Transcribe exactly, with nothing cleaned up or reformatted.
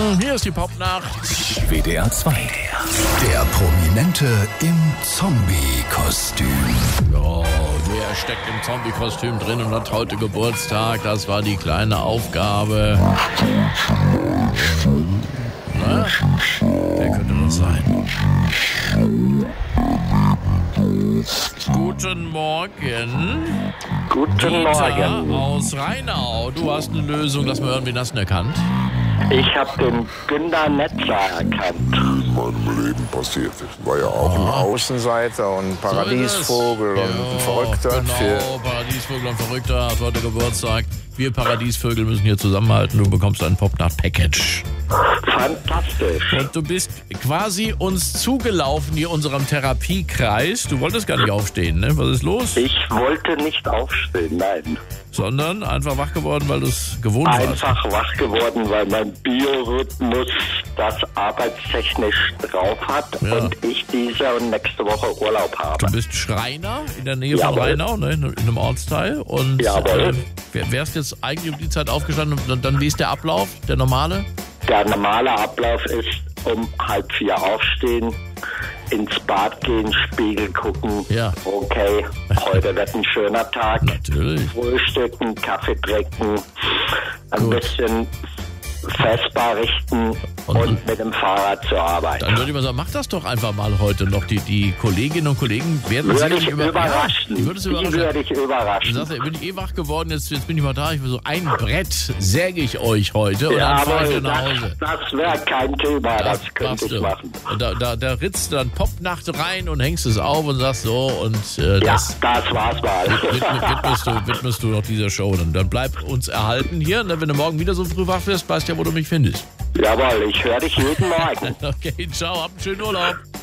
Hier ist die Popnacht. W D R zwei. Der Prominente im Zombie-Kostüm. Ja, wer steckt im Zombie-Kostüm drin und hat heute Geburtstag? Das war die kleine Aufgabe. Na? Wer könnte das sein? Guten Morgen. Guten Dieter Morgen. aus Rheinau. Du hast eine Lösung. Lass mal hören, wen hast du denn erkannt? Ich habe den Günter Netzer erkannt. In meinem Leben passiert. Ich war ja auch ein Außenseiter und Paradiesvogel So ist es. und ein Ja, Verrückter. Genau, Für Paradiesvogel und Verrückter hat heute Geburtstag. Wir Paradiesvögel müssen hier zusammenhalten. Du bekommst ein Popnacht-Package. Fantastisch. Und du bist quasi uns zugelaufen hier unserem Therapiekreis. Du wolltest gar nicht aufstehen, ne? Was ist los? Ich wollte nicht aufstehen, nein. Sondern einfach wach geworden, weil du es gewohnt warst. Einfach wach geworden, weil mein Biorhythmus das arbeitstechnisch drauf hat Ja. und ich diese und nächste Woche Urlaub habe. Du bist Schreiner in der Nähe von Jawohl. Rheinau, ne? In einem Ortsteil. Und Jawohl. äh, wär- wärst jetzt eigentlich um die Zeit aufgestanden und dann, wie ist der Ablauf, der normale? Der normale Ablauf ist um halb vier aufstehen, ins Bad gehen, Spiegel gucken. Ja. Okay, heute wird ein schöner Tag. Natürlich. Frühstücken, Kaffee trinken, ein Gut. bisschen Vespa richten Und- und, mit dem Fahrrad zur Arbeit. Dann würde ich mal sagen, mach das doch einfach mal heute noch. Die, die Kolleginnen und Kollegen werden Würde sicherlich ich über- überraschen. Ja, die würde es Die überraschen. würde ich Du überraschen. sagst, ja, bin ich eh wach geworden, jetzt, jetzt bin ich mal da. Ich will so ein Brett säge ich euch heute und dann fahre ich Jawohl, wieder nach das, Hause. das wäre kein Thema, das, könnte machst ich du. machen. Und da, da, da ritzt du dann Popnacht rein und hängst es auf und sagst so und äh, Ja, das das war's mal. widm- widmest, du, widmest du noch dieser Show. Dann, dann bleib uns erhalten hier. Und wenn du morgen wieder so früh wach wirst, weißt du ja, wo du mich findest. Jawohl, ich höre dich jeden Morgen. Okay, ciao, habt einen schönen Urlaub.